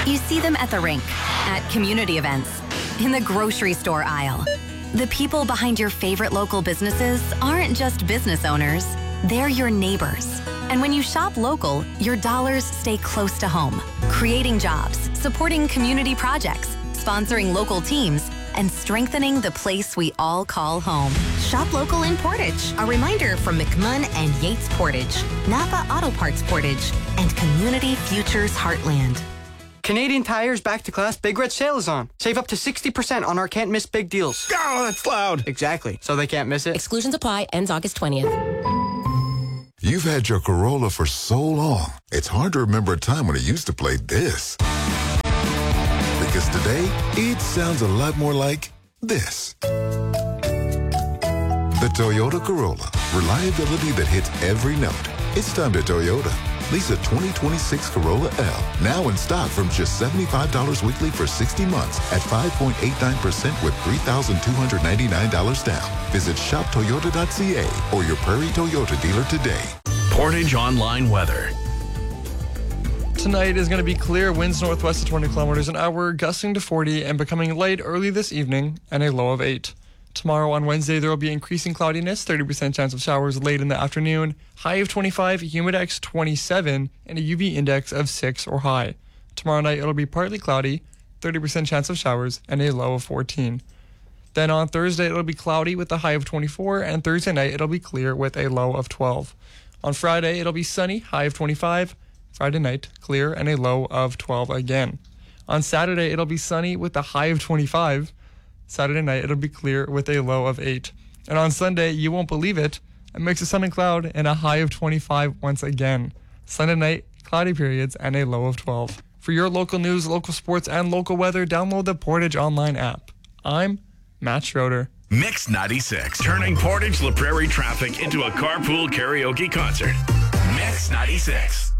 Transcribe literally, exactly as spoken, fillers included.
You see them at the rink, at community events, in the grocery store aisle. The people behind your favorite local businesses aren't just business owners, they're your neighbors. And when you shop local, your dollars stay close to home, creating jobs, supporting community projects, sponsoring local teams, and strengthening the place we all call home. Shop local in Portage. A reminder from McMunn and Yates Portage, Napa Auto Parts Portage, and Community Futures Heartland. Canadian Tire's Back to Class Big Red Sale is on. Save up to sixty percent on our can't miss big deals. Oh, that's loud. Exactly. So they can't miss it. Exclusions apply. Ends August twentieth. You've had your Corolla for so long, it's hard to remember a time when it used to play this. Because today, it sounds a lot more like this. The Toyota Corolla. Reliability that hits every note. It's time to Toyota. Lease a twenty twenty-six Corolla L. Now in stock from just seventy-five dollars weekly for sixty months at five point eight nine percent with three thousand two hundred ninety-nine dollars down. Visit shop toyota dot c a or your Prairie Toyota dealer today. Portage Online Weather. Tonight is going to be clear, winds northwest of twenty kilometers an hour, gusting to forty and becoming light early this evening, and a low of eight. Tomorrow on Wednesday, there will be increasing cloudiness, thirty percent chance of showers late in the afternoon, high of twenty-five, humidex twenty-seven, and a U V index of six or high. Tomorrow night, it'll be partly cloudy, thirty percent chance of showers, and a low of fourteen. Then on Thursday, it'll be cloudy with a high of twenty-four, and Thursday night, it'll be clear with a low of twelve. On Friday, it'll be sunny, high of twenty-five, Friday night, clear, and a low of twelve again. On Saturday, it'll be sunny with a high of twenty-five, Saturday night, it'll be clear with a low of eight. And on Sunday, you won't believe it, a mix of sun and cloud and a high of twenty-five once again. Sunday night, cloudy periods and a low of twelve. For your local news, local sports, and local weather, download the Portage Online app. I'm Matt Schroeder. Mix ninety-six, turning Portage La Prairie traffic into a carpool karaoke concert. Mix ninety-six.